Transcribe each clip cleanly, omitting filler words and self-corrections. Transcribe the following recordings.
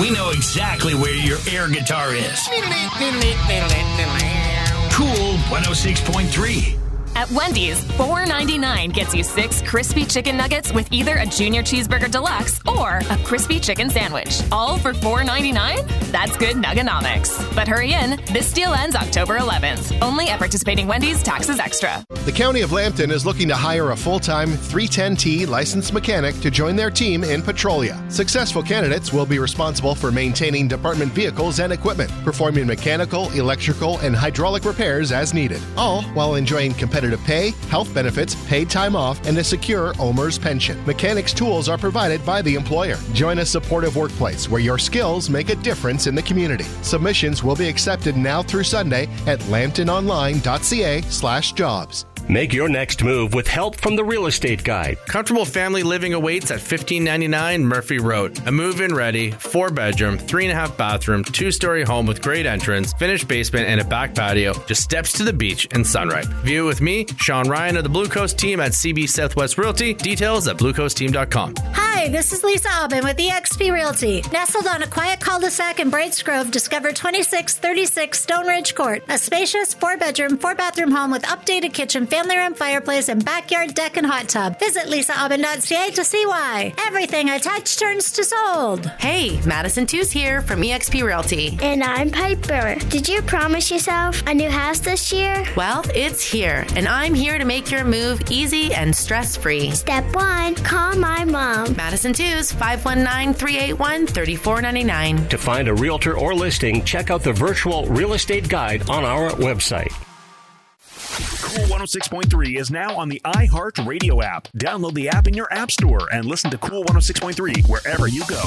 we know exactly where your air guitar is. Cool 106.3. At Wendy's, $4.99 gets you 6 crispy chicken nuggets with either a Junior Cheeseburger Deluxe or a crispy chicken sandwich. All for $4.99? That's good nuggonomics. But hurry in. This deal ends October 11th. Only at participating Wendy's, taxes extra. The County of Lambton is looking to hire a full-time 310T licensed mechanic to join their team in Petrolia. Successful candidates will be responsible for maintaining department vehicles and equipment, performing mechanical, electrical, and hydraulic repairs as needed, all while enjoying competitive pay, health benefits, paid time off, and a secure OMERS pension. Mechanics tools are provided by the employer. Join a supportive workplace where your skills make a difference in the community. Submissions will be accepted now through Sunday at lambtononline.ca/jobs. Make your next move with help from the Real Estate Guide. Comfortable family living awaits at 1599 Murphy Road. A move-in ready, 4-bedroom, 3.5 bathroom, 2-story home with great entrance, finished basement, and a back patio. Just steps to the beach and Sunripe. View it with me, Sean Ryan of the Blue Coast team at CB Southwest Realty. Details at bluecoastteam.com. Hi, this is Lisa Aubin with eXp Realty. Nestled on a quiet cul-de-sac in Brights Grove, discover 2636 Stone Ridge Court. A spacious 4-bedroom, 4-bathroom home with updated kitchen, family room, fireplace, and backyard deck and hot tub. Visit lisaaubin.ca to see why. Everything I touch turns to sold. Hey, Madison Too's here from eXp Realty. And I'm Piper. Did you promise yourself a new house this year? Well, it's here, and I'm here to make your move easy and stress-free. Step 1, call my mom. Madison Too's 519-381-3499. To find a realtor or listing, check out the virtual real estate guide on our website. Cool 106.3 is now on the iHeartRadio app. Download the app in your app store and listen to Cool 106.3 wherever you go.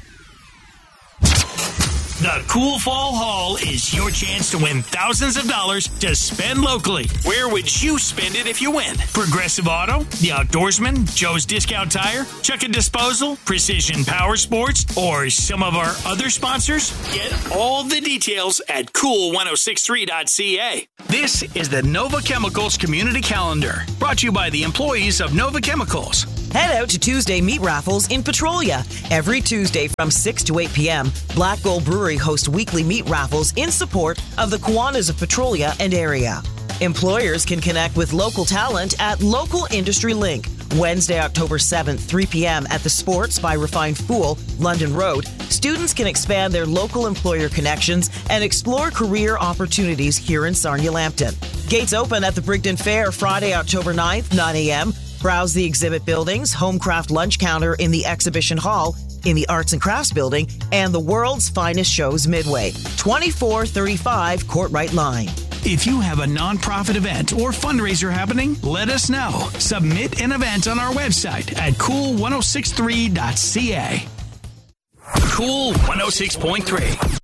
The Cool Fall Haul is your chance to win thousands of dollars to spend locally. Where would you spend it if you win? Progressive Auto, The Outdoorsman, Joe's Discount Tire, Chuck and Disposal, Precision Power Sports, or some of our other sponsors? Get all the details at cool1063.ca. This is the Nova Chemicals Community Calendar, brought to you by the employees of Nova Chemicals. Head out to Tuesday meat raffles in Petrolia. Every Tuesday from 6 to 8 p.m., Black Gold Brewery hosts weekly meat raffles in support of the Kiwanis of Petrolia and area. Employers can connect with local talent at Local Industry Link. Wednesday, October 7th, 3 p.m. at the Sports by Refined Fool, London Road, students can expand their local employer connections and explore career opportunities here in Sarnia-Lambton. Gates open at the Brigden Fair Friday, October 9th, 9 a.m. Browse the exhibit buildings, Homecraft lunch counter in the exhibition hall, in the Arts and Crafts building, and the world's finest shows midway. 2435 Courtright Line. If you have a nonprofit event or fundraiser happening, let us know. Submit an event on our website at cool1063.ca. Cool 106.3.